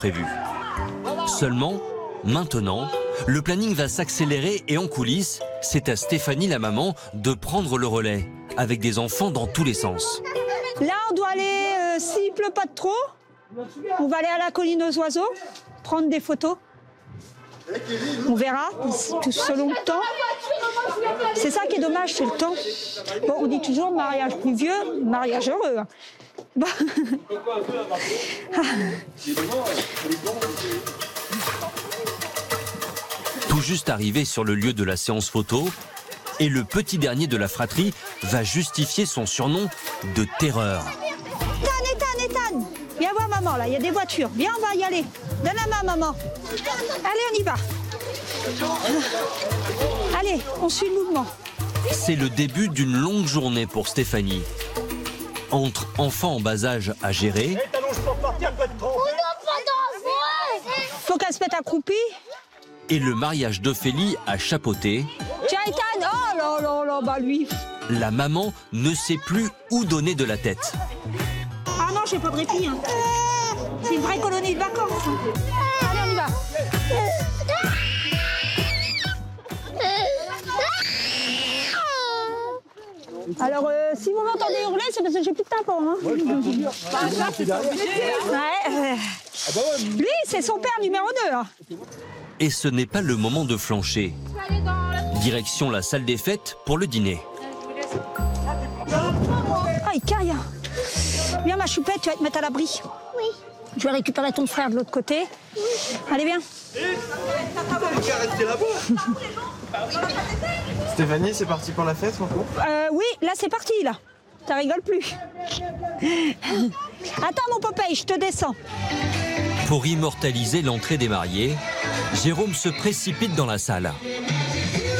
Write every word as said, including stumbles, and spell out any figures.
prévu. Seulement, maintenant, le planning va s'accélérer et en coulisses, c'est à Stéphanie, la maman, de prendre le relais, avec des enfants dans tous les sens. Là, on doit aller, euh, s'il pleut pas de trop, on va aller à la colline aux oiseaux, prendre des photos. On verra, tout selon le temps. C'est ça qui est dommage, c'est le temps. Bon, on dit toujours mariage pluvieux, mariage heureux. Bon. Tout juste arrivé sur le lieu de la séance photo, et le petit dernier de la fratrie va justifier son surnom de terreur. Ethan, Ethan, Ethan, viens voir maman, là, il y a des voitures. Viens, on va y aller. Donne la main, maman. Allez, on y va. Allez, on suit le mouvement. C'est le début d'une longue journée pour Stéphanie. Entre enfants en bas âge à gérer, Faut qu'elle se mette accroupie. et le mariage d'Ophélie à chapeauter, Tiens, Ethan, oh là là là, bah lui. la maman ne sait plus où donner de la tête. Ah non, j'ai pas de répit. Hein. C'est une vraie colonie de vacances. Hein. Allez, on y va. Alors, euh, si vous m'entendez hurler, c'est parce que j'ai plus de tympans. Hein. Ouais, euh, lui, c'est son père numéro deux. Hein. Et ce n'est pas le moment de flancher. Direction la salle des fêtes pour le dîner. Ah, il caille. Viens, ma choupette, tu vas te mettre à l'abri. Oui. Je vais récupérer ton frère de l'autre côté. Oui. Allez, viens. Stéphanie, c'est parti pour la fête, mon coup euh, Oui, là, c'est parti, là. Ça rigole plus. Attends, mon Popeye, je te descends. Pour immortaliser l'entrée des mariés, Jérôme se précipite dans la salle.